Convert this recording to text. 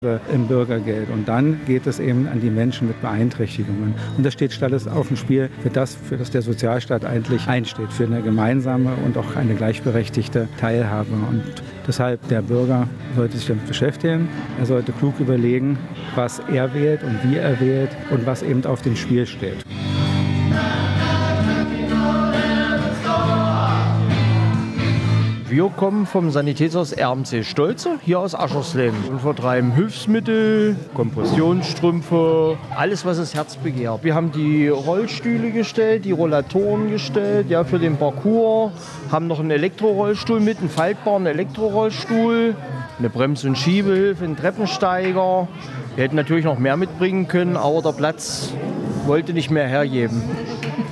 im Bürgergeld. Und dann geht es eben an die Menschen mit Beeinträchtigungen. Und das steht alles auf dem Spiel für das der Sozialstaat eigentlich einsteht, für eine gemeinsame und auch eine gleichberechtigte Teilhabe. Und deshalb der Bürger sollte sich damit beschäftigen. Er sollte klug überlegen, was er wählt und wie er wählt und was eben auf dem Spiel steht. Wir kommen vom Sanitätshaus Ermsee-Stolze, hier aus Aschersleben, und vertreiben Hilfsmittel, Kompressionsstrümpfe, alles, was das Herz begehrt. Wir haben die Rollstühle gestellt, die Rollatoren gestellt, ja, für den Parcours, haben noch einen Elektrorollstuhl mit, einen faltbaren Elektrorollstuhl, eine Brems- und Schiebehilfe, einen Treppensteiger. Wir hätten natürlich noch mehr mitbringen können, aber der Platz wollte nicht mehr hergeben.